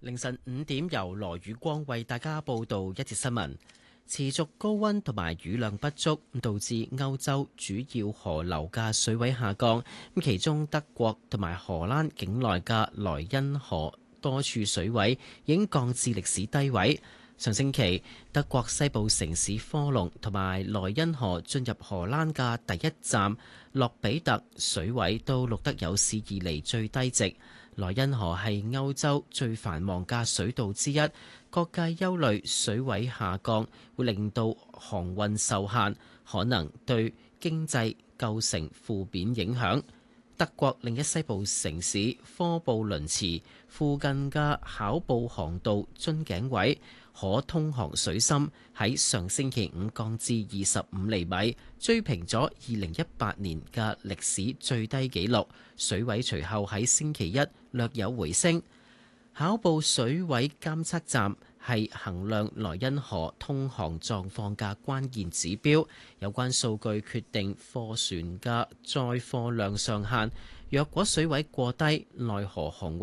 凌晨5點，由羅宇光為大家報道一節新聞。持續高溫同埋雨量不足，導致歐洲主要河流嘅水位下降。其中德國同埋荷蘭境內嘅萊茵河多處水位已經降至歷史低位。上星期，德國西部城市科隆同埋萊茵河進入荷蘭嘅第一站洛比特水位都錄得有史以嚟最低值。萊茵河係歐洲最繁忙嘅水道之一，各界憂慮水位下降會令到航運受限，可能對經濟構成負面影響。德國另一西部城市科布倫茨附近嘅考布航道樽頸位可通航水深喺上星期五降至25厘米，追平咗2018年嘅歷史最低紀錄。水位隨後喺星期一略有回升。考布水位監測站係衡量萊茵河通航狀況嘅關鍵指標，有關數據決定貨船嘅載貨量上限。若果水位過低，內河航運